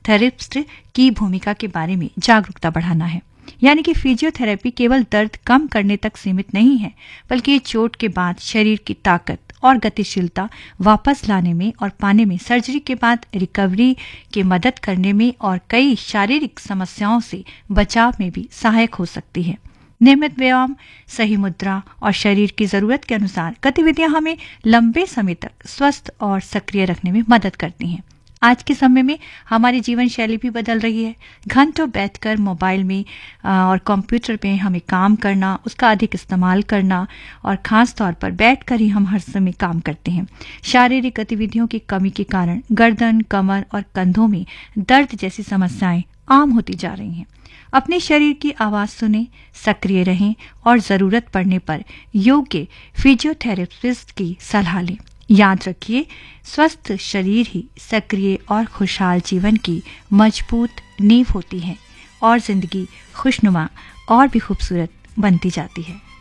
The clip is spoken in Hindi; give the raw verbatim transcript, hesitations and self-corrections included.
फिजियोथेरेपिस्ट की भूमिका के बारे में जागरूकता बढ़ाना है। यानी कि फिजियोथेरेपी केवल दर्द कम करने तक सीमित नहीं है, बल्कि चोट के बाद शरीर की ताकत और गतिशीलता वापस लाने में और पाने में, सर्जरी के बाद रिकवरी के मदद करने में और कई शारीरिक समस्याओं से बचाव में भी सहायक हो सकती है। नियमित व्यायाम, सही मुद्रा और शरीर की जरूरत के अनुसार गतिविधियां हमें लंबे समय तक स्वस्थ और सक्रिय रखने में मदद करती हैं। आज के समय में हमारी जीवन शैली भी बदल रही है। घंटों बैठकर मोबाइल में और कंप्यूटर पे हमें काम करना, उसका अधिक इस्तेमाल करना और खास तौर पर बैठकर ही हम हर समय काम करते हैं। शारीरिक गतिविधियों की कमी के कारण गर्दन, कमर और कंधों में दर्द जैसी समस्याएं आम होती जा रही हैं। अपने शरीर की आवाज सुने, सक्रिय रहें और जरूरत पड़ने पर योग्य फिजियोथेरेपिस्ट की सलाह लें। याद रखिए, स्वस्थ शरीर ही सक्रिय और खुशहाल जीवन की मजबूत नींव होती है और जिंदगी खुशनुमा और भी खूबसूरत बनती जाती है।